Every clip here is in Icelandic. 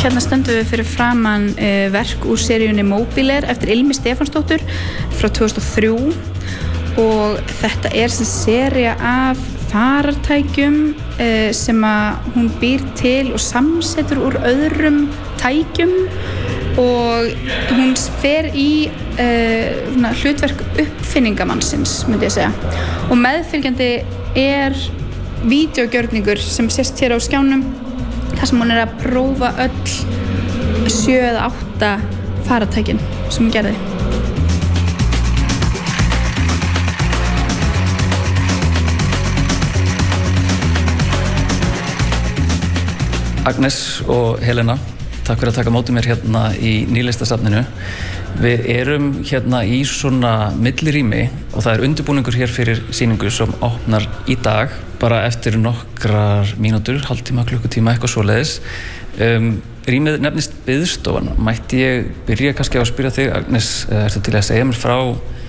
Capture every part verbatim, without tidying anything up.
Hérna stöndum við fyrir framan uh, verk úr seríunni Móbiler eftir Ilmi Stefánsdóttur frá tvö þúsund og þrjú og þetta er sem sería af farartækjum uh, sem að hún býr til og samsetur úr öðrum tækjum og hún fer í uh, hlutverk uppfinningamannsins, myndi ég segja. Og meðfylgjandi er vídeogjörningur sem sést hér á skjánum þar sem hún er að prófa öll sjö eða átta farartækin sem hún gerði. Agnes og Helena, takk fyrir að taka móti mér hérna í Nýlistasafninu. Við erum hérna í svona millirými og það er undirbúningur hér fyrir sýningu sem opnar í dag, bara eftir nokkrar mínútur, hálftíma, klukkutíma, eitthvað svoleiðis. Um, rýmið nefnist Biðstofan. Mætti ég byrja kannski á að spyrja þig, Agnes, ertu til að segja mér frá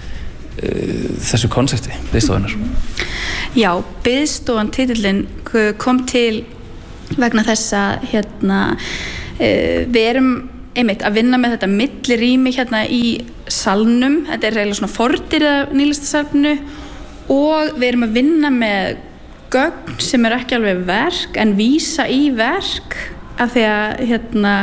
uh, þessu konsepti, Biðstofunar? Já, Biðstofan, titillinn kom til vegna þess að hérna, uh, við erum einmitt að vinna með þetta millirými hérna í salnum. Þetta er eiginlega svona fordyr af Nýlistasafninu og við erum að vinna með gögn sem er ekki alveg verk en vísa í verk af því að hérna,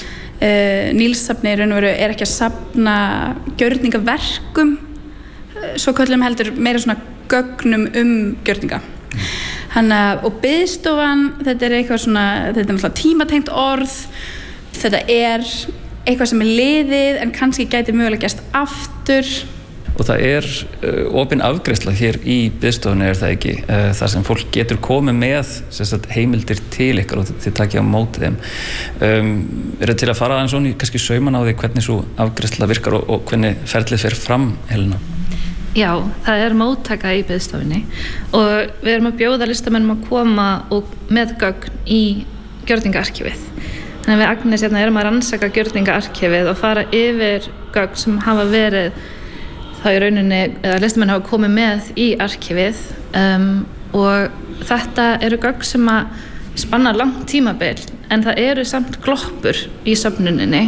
uh, Nýlistasafni í raun og veru er ekki að safna gjörningaverkum, svo köllum heldur meira svona gögnum um gjörninga. Hanna, og Biðstofan, þetta er eitthvað svona, þetta er náttúrulega tímatengt orð. Þetta er eitthvað sem er liðið en kannski gæti mögulega gerst aftur. Og það er uh, opin afgreiðsla hér í Biðstofunni, er það ekki? Uh, þar sem fólk getur komið með sagt, heimildir til ykkar og þið takja á móti þeim. Um, er það til að fara aðeins svona í kannski sauman á því hvernig svo afgreiðsla virkar og, og hvernig ferlið fer fram, Helena? Já, það er móttaka í Biðstofunni og við erum að bjóða listamennum að koma og með gögn í gjörningaarkífið. Þannig að við Agnes hérna erum að rannsaka gjörningaarkífið og fara yfir gögn sem hafa verið þá í rauninni, eða listamenn hafa komið með í arkífið um, og þetta eru gögn sem að spanna langt tímabil en það eru samt gloppur í söfnuninni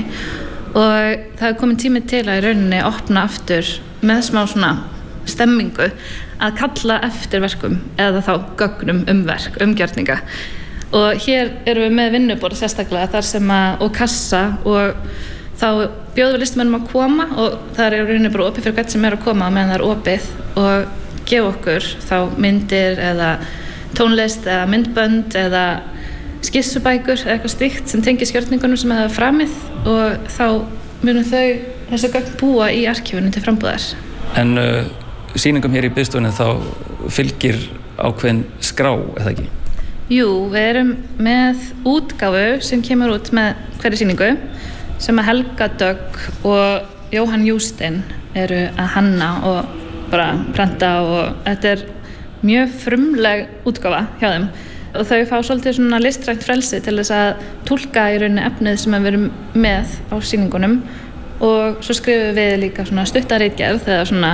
og það er komin tími til að í rauninni opna aftur með smá svona stemmingu að kalla eftir verkum eða þá gögnum um verk, um gjörninga. Og hér erum við með vinnuborð sérstaklega þar sem að, og kassa og þá bjóðum við listamennum að koma og það er í rauninni bara opið fyrir hvern sem er að koma meðan það er opið og gefa okkur þá myndir eða tónlist eða myndbönd eða skissubækur eða eitthvað slíkt sem tengir gjörningunum sem það er framið og þá munum þau þessu gögn búa í arkífinu til frambúðar. En uh, sýningum hér í Biðstofunni þá fylgir ákveðin skrá, eða ekki? Jú, við erum með útgáfu sem kemur út með hverri sýningu sem að Helga Dögg og Jóhann Jústein eru að hanna og bara prenta og þetta er mjög frumleg útgáfa hjá þeim og þau fá svolítið svona listrænt frelsi til þess að túlka í rauninni efnið sem við erum með á sýningunum og svo skrifum við líka svona stuttaritgerð eða svona,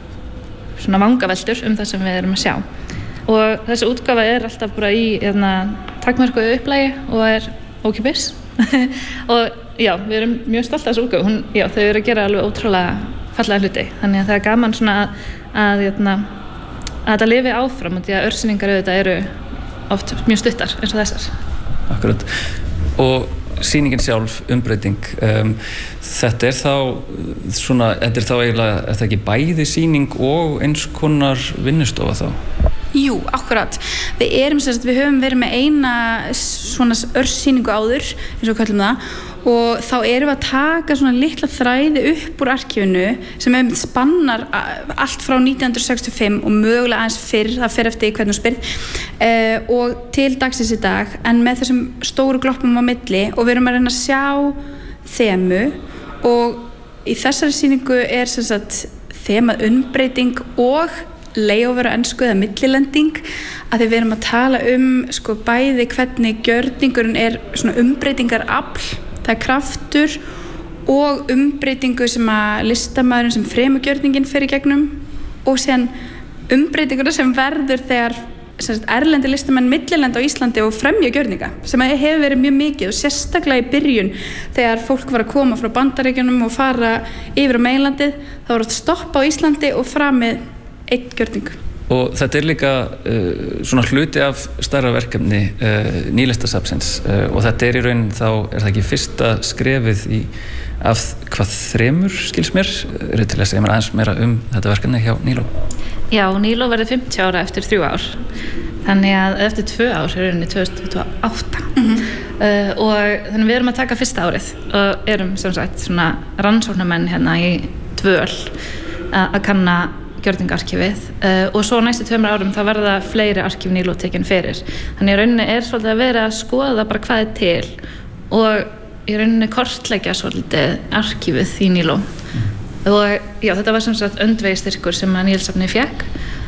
svona vangaveltur um það sem við erum að sjá. Og þessi útgáfa er alltaf bara í hérna, takmörkuðu upplægi og er ókeypis og já, við erum mjög stolt af þessu útgáfu. Hún, já, þau eru að gera alveg ótrúlega fallega hluti, þannig að það er gaman svona að, að, hérna, að þetta lifi áfram og því að örsýningar auðvitað eru oft mjög stuttar eins og þessar. Akkurat. Og sýningin sjálf, umbreyting, um, þetta er þá svona, þetta er þá eiginlega, er það ekki bæði sýning og eins konar vinnustofa þá? Jú, akkurat. Við erum sem sagt, við höfum verið með eina svona örsýningu áður, eins og við kallum það, og þá erum við að taka svona litla þræði upp úr arkífinu sem einmitt spannar allt frá nítján hundruð sextíu og fimm og mögulega aðeins fyrr, það fer eftir hvernig þú spyrð, uh, og til dagsins í dag, en með þessum stóru gloppum á milli og við erum að reyna að sjá þemu og í þessari sýningu er sem sagt þemað umbreyting og layover á ensku eða millilending að því við erum að tala um sko bæði hvernig gjörningurinn er svona umbreytingarafl, það er kraftur og umbreytingu sem að listamaðurinn sem fremur gjörningin fer í gegnum og síðan umbreytinguna sem verður þegar sagt, erlendi listamenn millilenda á Íslandi og fremja gjörninga sem hefur verið mjög mikið og sérstaklega í byrjun þegar fólk var að koma frá Bandaríkjunum og fara yfir á meginlandið þá var að stoppa á Íslandi og framið einn gjörning. Og þetta er líka uh, svona hluti af stærra verkefni uh, Nýlistasafnsins uh, og þetta er í raun þá er það ekki fyrsta skrefið í af hvað þremur skils mér eru til að segja mér aðeins meira um þetta verkefni hjá Níló. Já, Níló verður fimmtíu ára eftir þrjú ár þannig að eftir tvö ár er rauninni tvö þúsund tuttugu og átta mm-hmm. uh, og þannig við erum að taka fyrsta árið og erum sem sagt svona rannsóknarmenn hérna í dvöl að kanna gjörningaarkífið uh, og svo næstu tveimur árum þá verða fleiri arkíf Níló tekin fyrir þannig í rauninni er svolítið að vera að skoða bara hvað er til og í rauninni kortleggja svolítið arkífið í Níló mm. og já, þetta var sem sagt öndvegistyrkur sem að Nílsafnið fékk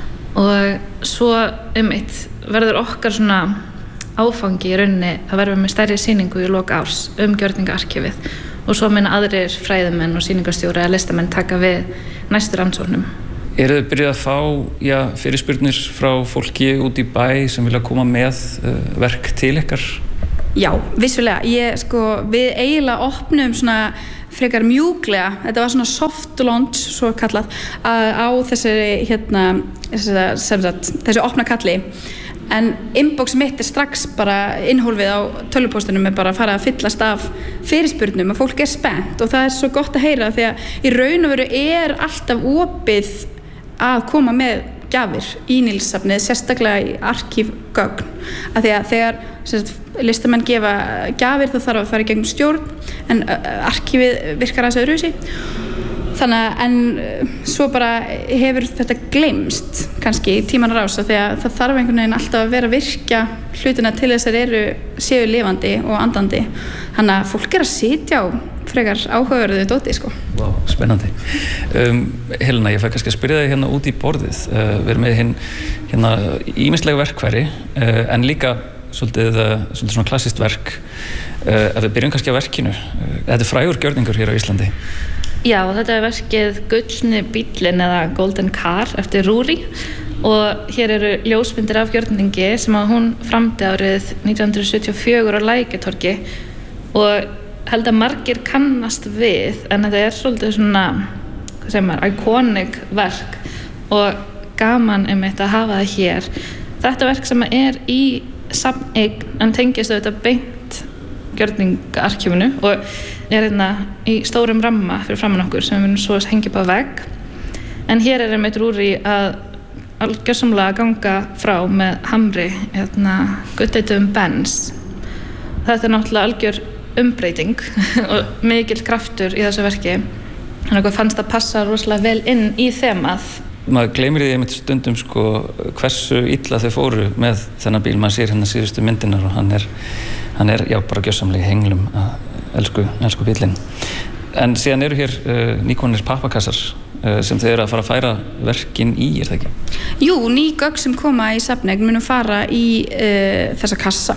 og svo um eitt verður okkar svona áfangi í rauninni að verða með stærri sýningu í lok árs um gjörningaarkífið og svo minna aðrir fræðumenn og sýningarstjóri eða listamenn taka við næstu rannsóknum. Eru þið byrjað að fá já, fyrirspurnir frá fólki út í bæ sem vilja koma með uh, verk til ykkar? Já, vissulega. Ég, sko, við eiginlega opnum svona frekar mjúklega, þetta var svona soft launch, svo kallað, á þessari, hérna, sem sagt, þessi opna kalli. En inbox mitt er strax bara innhólfið á tölvupóstunum er bara að fara að fyllast af fyrirspurnum og fólk er spennt og það er svo gott að heyra því að í raun og veru er alltaf opið að koma með gjafir í Nílssafnið, sérstaklega í arkívgögn. Af því að þegar sagt, listamenn gefa gjafir þá þarf að fara í gegnum stjórn en arkívið virkar aðeins öðruvísi. Þannig að en svo bara hefur þetta gleymst kannski í tímanna rása því að það þarf einhvern veginn alltaf að vera að virkja hlutina til þess að eru séu lifandi og andandi. Þannig að fólk er að sitja á frekar áhugaverðu dóti sko. Vá, wow, spennandi. Um, Helena, ég fæ kannski að spyrja þig hérna út í borðið. Uh, við erum með hinn, hérna ýmislega verkfæri uh, en líka svolítið, uh, svolítið svona klassískt verk. Uh, ef við byrjum kannski á verkinu. Uh, þetta er frægur gjörningur hér á Íslandi. Já, þetta er verkið Gullni bíllinn eða Golden Car eftir Rúri og hér eru ljósmyndir af gjörningi sem að hún framdi árið nítján hundruð sjötíu og fjögur á Lækjartorgi og held að margir kannast við en þetta er svolítið svona, hvað segir maður, iconic verk og gaman einmitt að hafa það hér. Þetta verk sem er í safneign en tengist auðvitað beint gjörningaarkífinu og er hérna í stórum ramma fyrir framan okkur sem við munum svo hengja upp á vegg en hér er einmitt Rúri að algjörsamlega ganga frá með hamri hérna gutteitum Benz. Þetta er náttúrulega algjör umbreyting og mikill kraftur í þessu verki þannig að fannst að passa rosalega vel inn í þemað. Maður gleymir því einmitt stundum sko hversu illa þau fóru með þennan bíl, maður sér hérna síðustu myndinar og hann er, hann er já bara gjörsamlega í henglum að elsku, elsku bílinn. En síðan eru hér uh, nýkomnir pappakassar uh, sem þið eru að fara að færa verkin í, er það ekki? Jú, ný gögn sem koma í safneign munum fara í uh, þessa kassa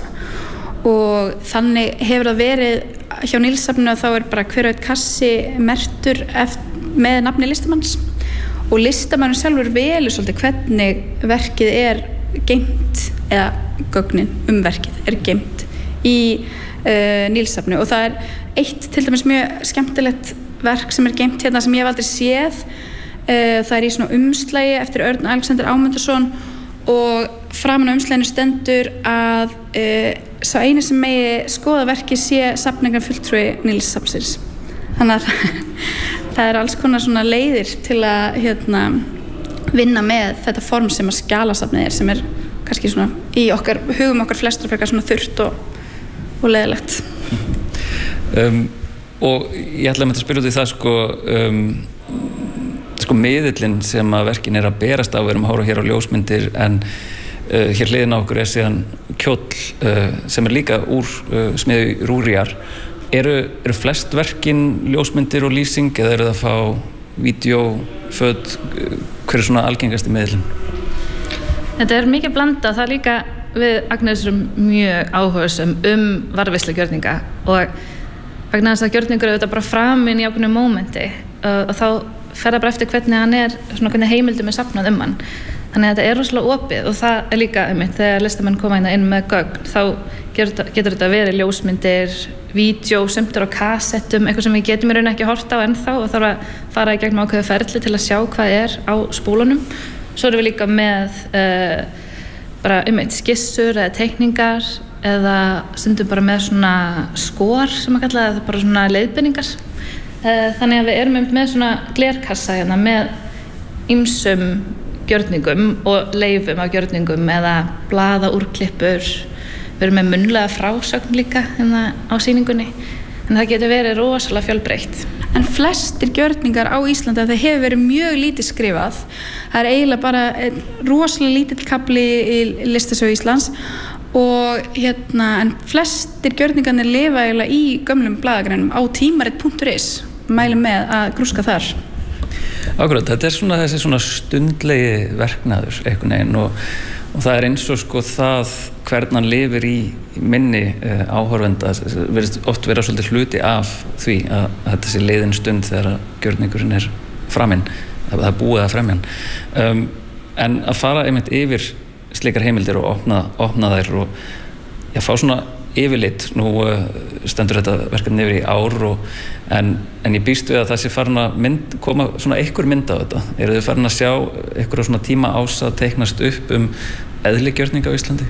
og þannig hefur það verið hjá Nílssafninu að þá er bara hver og einn kassi merktur með nafni listamanns og listamannur sjálfur velur svolítið hvernig verkið er geymt eða gögnin um verkið er geymt í uh, Nílssafninu og það er eitt til dæmis mjög skemmtilegt verk sem er geymt hérna sem ég hef aldrei séð uh, það er í svona umslagi eftir Örn Alexander Ámundason og framan á umslaginu stendur að uh, sá eini sem megi skoða verkið sé safningar fulltrúi Nílssafnsins. Þannig að það er alls konar svona leiðir til að hérna, vinna með þetta form sem að skjalasafnið er sem er kannski svona í okkar hugum okkar flestur frekar svona þurrt og, og leiðilegt. Um, og ég ætla að mynda að spyrja út í það sko, um, sko miðillinn sem að verkin er að berast á, við erum að horfa hér á ljósmyndir en uh, hér hliðin á okkur er síðan kjóll uh, sem er líka úr uh, smiði Rúriar. Eru, eru flest verkin ljósmyndir og lýsing eða eru það að fá vídeo, föt, hver er svona algengasti miðillinn? Þetta er mikið blanda, það er líka við Agnes erum mjög áhugasum um varðveislu gjörninga og vegna þess að gjörningur er auðvitað bara framinn í ákveðnu mómenti og, og þá fer það bara eftir hvernig hann er, svona hvernig heimildum er safnað um hann. Þannig að þetta er rosalega opið og það er líka einmitt þegar listamenn koma inn með gögn þá getur, getur þetta verið ljósmyndir, vídeo, semtur á kassettum, eitthvað sem við getum í raun ekki að horta á ennþá og þarf að fara í gegnum ákveðu ferli til að sjá hvað er á spólunum. Svo erum við líka með uh, bara einmitt skissur eða teikningar eða stundum bara með svona skor sem að kalla það bara svona leiðbeiningar. Uh, þannig að við erum einmitt með svona glerkassa hérna með ýmsum gjörningum og leifum af gjörningum eða blaðaúrklippur. Við erum með munnlega frásögn líka hérna á sýningunni en það getur verið rosalega fjölbreytt. En flestir gjörningar á Íslandi það hefur verið mjög lítið skrifað. Það er eiginlega bara rosalega lítill kafli í listasögu Íslands og hérna en flestir gjörningarnir lifa eiginlega í gömlum blaðagreinum á tímarit punktur is. Mælum með að grúska þar. Akkurat, þetta er svona þessi svona stundlegi verknaður einhvern veginn og, og það er eins og sko það hvernig hann lifir í minni uh, áhorfenda verðist oft vera svolítið hluti af því að, að þetta sé leiðin stund þegar gjörningurinn er framinn, að það er búið að fremja hann. Um, en að fara einmitt yfir slikar heimildir og opna, opna þær og já, fá svona yfirlit, nú uh, stendur þetta verkefni yfir í ár og, en, en ég býst við að það sé farin að mynd, koma svona einhver mynd á þetta. Eru þið farin að sjá einhverja svona tíma ás að teiknast upp um eðligjörning á Íslandi?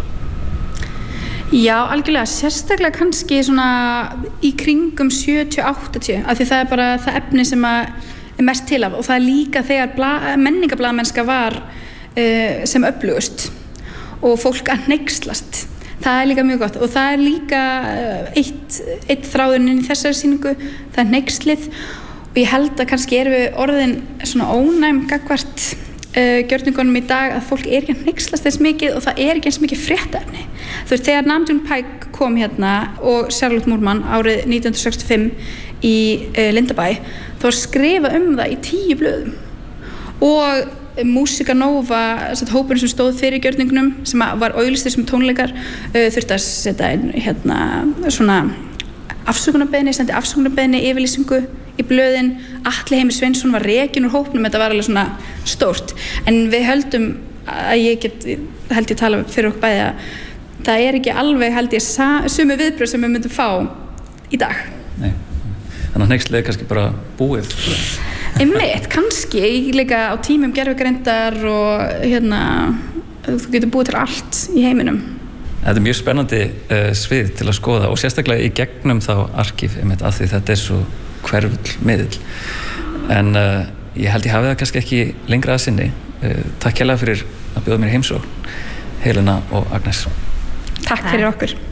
Já, algjörlega, sérstaklega kannski svona í kringum sjötíu áttatíu af því það er bara það efni sem að er mest til af og það er líka þegar bla, menningablaðmennska var uh, sem öflugust og fólk að hneykslast. Það er líka mjög gott og það er líka eitt, eitt þráðurinn inn í þessari sýningu, það er hneykslið og ég held að kannski erum við orðin svona ónæm gagnvart uh, gjörningunum í dag að fólk er ekki að hneykslast þess mikið og það er ekki eins mikið fréttaefni. Þú veist, þegar Nam June Paik kom hérna og Charlotte Moorman árið nítján hundruð sextíu og fimm í uh, Lindabæ, þá var skrifað um það í tíu blöðum og Músika Nova, hópurinn sem stóð fyrir gjörningnum sem var auglýstur sem tónleikar uh, þurfti að setja inn hérna, svona afsökunarbeiðni, sendi afsökunarbeiðni yfirlýsingu í blöðin. Atli Heimir Sveinsson var rekinn úr hópnum, þetta var alveg svona stórt en við höldum að ég get, held ég tala fyrir okkur bæði að það er ekki alveg held ég sömu viðbrögð sem við myndum fá í dag. Nei, þannig að hneyksli er kannski bara búið. Einmitt, kannski, líka á tímum gervigreindar og hérna, þú getur búið til allt í heiminum. Þetta er mjög spennandi uh, svið til að skoða og sérstaklega í gegnum þá arkíf, einmitt, af því þetta er svo hverfull miðill. En uh, ég held ég hafi það kannski ekki lengra að sinni. Uh, takk hérlega fyrir að bjóða mér í heimsókn, Helena og Agnes. Takk fyrir okkur.